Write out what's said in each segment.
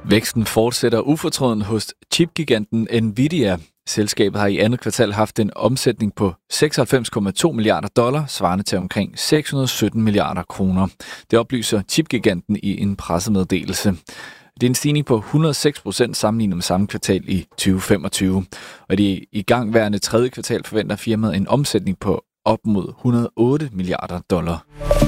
Væksten fortsætter ufortrødent hos chipgiganten Nvidia. Selskabet har i andet kvartal haft en omsætning på $96,2 milliarder, svarende til omkring 617 milliarder kroner. Det oplyser chipgiganten i en pressemeddelelse. Det er en stigning på 106% sammenlignet med samme kvartal i 2025. Og det igangværende tredje kvartal forventer firmaet en omsætning på op mod $108 milliarder.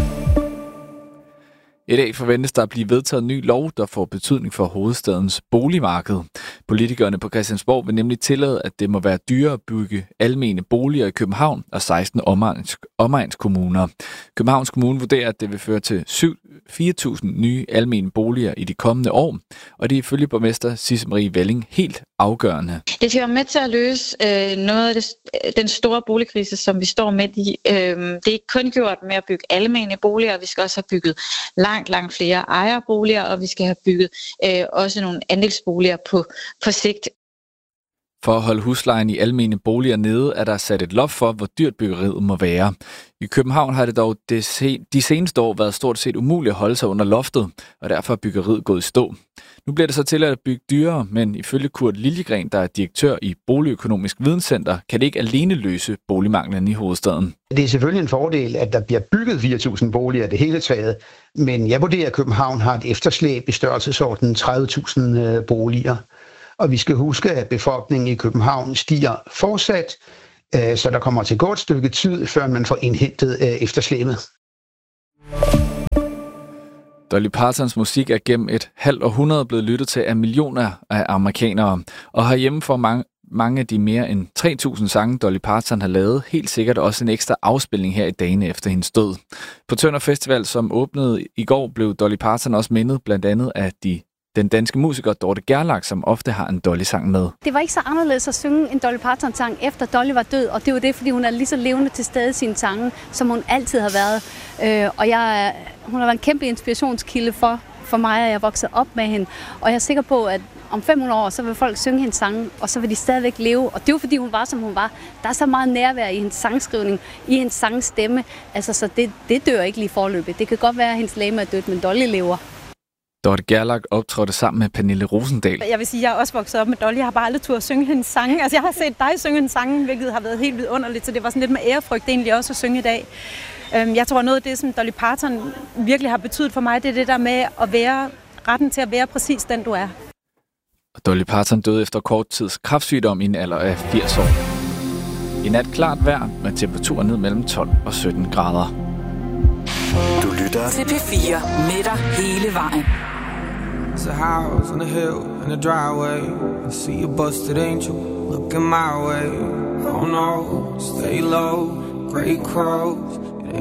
I dag forventes der at blive vedtaget en ny lov, der får betydning for hovedstadens boligmarked. Politikerne på Christiansborg vil nemlig tillade, at det må være dyrere at bygge almene boliger i København og 16 omegnskommuner. Københavns Kommune vurderer, at det vil føre til 4.000 nye almene boliger i de kommende år, og det er ifølge borgmester Sisse Marie Velling helt afgørende. Det skal være med til at løse noget af den store boligkrise, som vi står midt i. Det er ikke kun gjort med at bygge almene boliger, vi skal også have bygget langt flere ejerboliger, og vi skal have bygget også nogle andelsboliger på sigt. For at holde huslejen i almene boliger nede, er der sat et loft for, hvor dyrt byggeriet må være. I København har det dog de seneste år været stort set umuligt at holde sig under loftet, og derfor er byggeriet gået i stå. Nu bliver det så tilladt at bygge dyrere, men ifølge Kurt Liljegren, der er direktør i Boligøkonomisk Videnscenter, kan det ikke alene løse boligmanglen i hovedstaden. Det er selvfølgelig en fordel, at der bliver bygget 4.000 boliger det hele taget, men jeg vurderer, at København har et efterslæb i størrelsesordenen 30.000 boliger. Og vi skal huske, at befolkningen i København stiger fortsat, så der kommer til at gå et stykke tid, før man får indhentet efterslæbet. Dolly Partons musik er gennem et halvt århundrede blevet lyttet til af millioner af amerikanere, og herhjemme for mange af de mere end 3.000 sange, Dolly Parton har lavet, helt sikkert også en ekstra afspilning her i dagene efter hendes død. På Tønder Festival, som åbnede i går, blev Dolly Parton også mindet blandt andet af den danske musiker Dorte Gerlach, som ofte har en Dolly-sang med. Det var ikke så anderledes at synge en Dolly Parton-sang efter Dolly var død, og det var det, fordi hun er lige så levende til stede i sine sange, som hun altid har været. Hun har været en kæmpe inspirationskilde for mig, at jeg voksede op med hende. Og jeg er sikker på, at om 500 år, så vil folk synge hendes sange, og så vil de stadigvæk leve. Og det er jo fordi, hun var, som hun var. Der er så meget nærvær i hendes sangskrivning, i hendes sangstemme. Altså, så det dør ikke lige forløbet. Det kan godt være, at hendes legeme er dødt, men Dolly lever. Dorte Gerlach optrådte sammen med Pernille Rosendahl. Jeg vil sige, at jeg er også vokset op med Dolly. Jeg har bare aldrig turde synge hendes sange. Altså, jeg har set dig synge hendes sange, hvilket har været helt vidunderligt, så det var sådan lidt med ærefrygt egentlig også at synge i dag. Jeg tror, noget af det, som Dolly Parton virkelig har betydet for mig, det er det der med at være retten til at være præcis den, du er. Dolly Parton døde efter kort tids kræftsygdom i en alder af 80 år. I nat klart vejr med temperaturer ned mellem 12 og 17 grader. Du lytter til P4 med dig hele vejen. It's a house on a hill in a driveway. I see a busted angel looking my way. Oh no, stay low, great crows